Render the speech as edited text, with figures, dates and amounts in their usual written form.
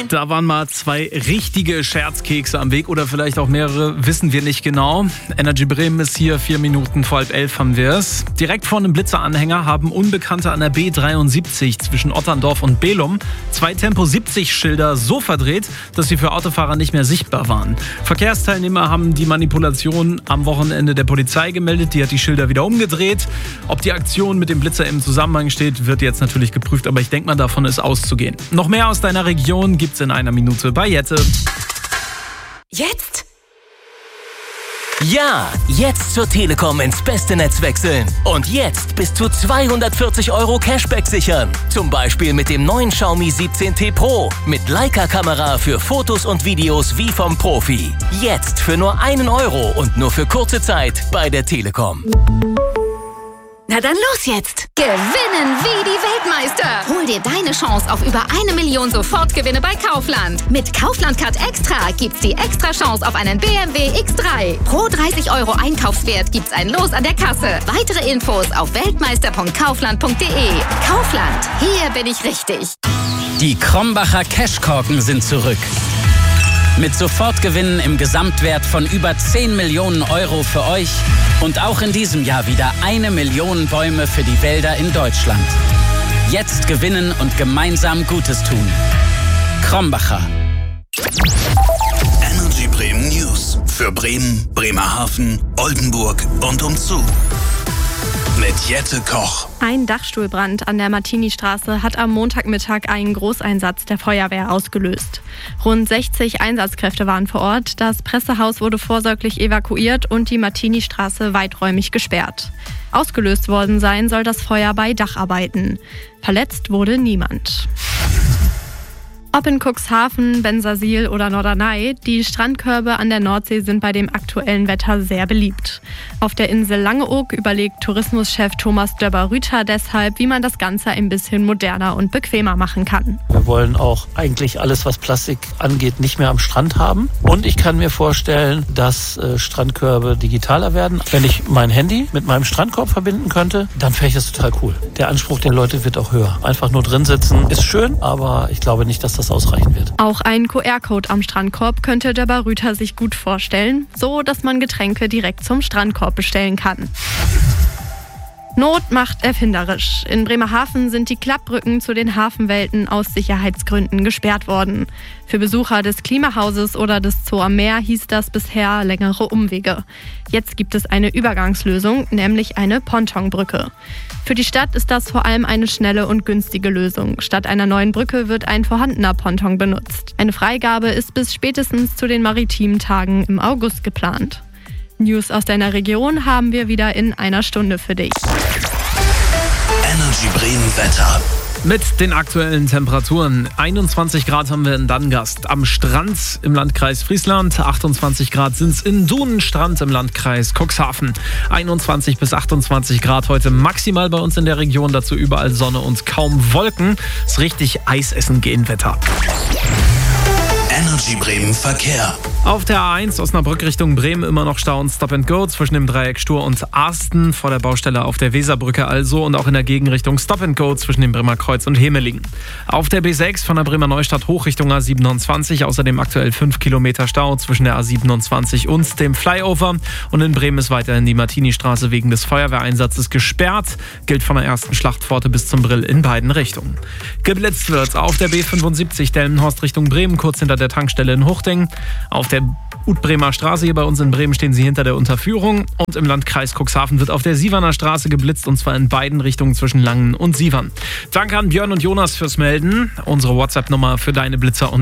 Da waren mal 2 richtige Scherzkekse am Weg oder vielleicht auch mehrere, wissen wir nicht genau. Energy Bremen ist hier, 4 Minuten vor 10:30 haben wir es. Direkt vor einem Blitzeranhänger haben Unbekannte an der B73 zwischen Otterndorf und Belum 2 Tempo-70-Schilder so verdreht, dass sie für Autofahrer nicht mehr sichtbar waren. Verkehrsteilnehmer haben die Manipulation am Wochenende der Polizei gemeldet. Die hat die Schilder wieder umgedreht. Ob die Aktion mit dem Blitzer im Zusammenhang steht, wird jetzt natürlich geprüft, aber ich denke mal, davon ist auszugehen. Noch mehr aus deiner Region gibt's in einer Minute bei Jette. Jetzt? Ja, jetzt zur Telekom ins beste Netz wechseln. Und jetzt bis zu 240 € Cashback sichern. Zum Beispiel mit dem neuen Xiaomi 17T Pro. Mit Leica-Kamera für Fotos und Videos wie vom Profi. Jetzt für nur 1 € und nur für kurze Zeit bei der Telekom. Na dann los jetzt! Gewinnen wie die Weltmeister! Hol dir deine Chance auf über 1 Million Sofortgewinne bei Kaufland. Mit Kaufland Card Extra gibt's die extra Chance auf einen BMW X3. Pro 30 € Einkaufswert gibt's ein Los an der Kasse. Weitere Infos auf weltmeister.kaufland.de. Kaufland, hier bin ich richtig. Die Krombacher Cashkorken sind zurück. Mit Sofortgewinnen im Gesamtwert von über 10 Millionen € für euch und auch in diesem Jahr wieder 1 Million Bäume für die Wälder in Deutschland. Jetzt gewinnen und gemeinsam Gutes tun. Krombacher. Energy Bremen News für Bremen, Bremerhaven, Oldenburg und umzu. Mit Jette Koch. Ein Dachstuhlbrand an der Martini-Straße hat am Montagmittag einen Großeinsatz der Feuerwehr ausgelöst. Rund 60 Einsatzkräfte waren vor Ort, das Pressehaus wurde vorsorglich evakuiert und die Martini-Straße weiträumig gesperrt. Ausgelöst worden sein soll das Feuer bei Dacharbeiten. Verletzt wurde niemand. Ob in Cuxhaven, Bensersiel oder Norderney, die Strandkörbe an der Nordsee sind bei dem aktuellen Wetter sehr beliebt. Auf der Insel Langeoog überlegt Tourismuschef Thomas Döber-Rüther deshalb, wie man das Ganze ein bisschen moderner und bequemer machen kann. Wir wollen auch eigentlich alles, was Plastik angeht, nicht mehr am Strand haben. Und ich kann mir vorstellen, dass Strandkörbe digitaler werden. Wenn ich mein Handy mit meinem Strandkorb verbinden könnte, dann fände ich das total cool. Der Anspruch der Leute wird auch höher. Einfach nur drin sitzen ist schön, aber ich glaube nicht, dass das ausreichen wird. Auch ein QR-Code am Strandkorb könnte Döber-Rüther sich gut vorstellen, so dass man Getränke direkt zum Strandkorb bestellen kann. Not macht erfinderisch. In Bremerhaven sind die Klappbrücken zu den Hafenwelten aus Sicherheitsgründen gesperrt worden. Für Besucher des Klimahauses oder des Zoo am Meer hieß das bisher längere Umwege. Jetzt gibt es eine Übergangslösung, nämlich eine Pontonbrücke. Für die Stadt ist das vor allem eine schnelle und günstige Lösung. Statt einer neuen Brücke wird ein vorhandener Ponton benutzt. Eine Freigabe ist bis spätestens zu den maritimen Tagen im August geplant. News aus deiner Region haben wir wieder in einer Stunde für dich. Energy Bremen Wetter. Mit den aktuellen Temperaturen. 21 Grad haben wir in Dangast am Strand im Landkreis Friesland. 28 Grad sind es in Dunenstrand im Landkreis Cuxhaven. 21 bis 28 Grad heute maximal bei uns in der Region. Dazu überall Sonne und kaum Wolken. Ist richtig Eisessen gehen Wetter. Energy Bremen Verkehr. Auf der A1 Osnabrück Richtung Bremen immer noch Stau und Stop and Go zwischen dem Dreieck Stur und Arsten vor der Baustelle auf der Weserbrücke also und auch in der Gegenrichtung Stop and Go zwischen dem Bremer Kreuz und Hemelingen. Auf der B6 von der Bremer Neustadt hoch Richtung A27 außerdem aktuell 5 Kilometer Stau zwischen der A27 und dem Flyover und in Bremen ist weiterhin die Martini-Straße wegen des Feuerwehreinsatzes gesperrt. Gilt von der ersten Schlachtpforte bis zum Brill in beiden Richtungen. Geblitzt wird auf der B75 Delmenhorst Richtung Bremen kurz hinter der Tankstelle in Huchting. Auf der Utbremer Straße hier bei uns in Bremen stehen sie hinter der Unterführung und im Landkreis Cuxhaven wird auf der Sieverner Straße geblitzt und zwar in beiden Richtungen zwischen Langen und Sievern. Danke an Björn und Jonas fürs Melden. Unsere WhatsApp-Nummer für deine Blitzer und